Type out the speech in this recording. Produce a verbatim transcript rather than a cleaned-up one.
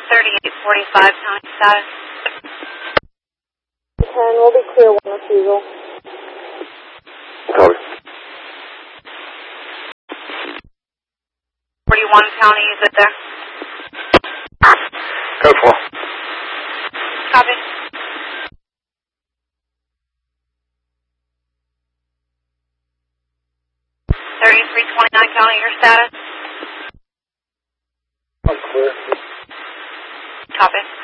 thirty-eight forty-five, county status. ten, we'll be clear, one refusal. Copy. forty-one, county, is it there? Code four. Copy. thirty-three twenty-nine, county, your status? I'm clear. Copy.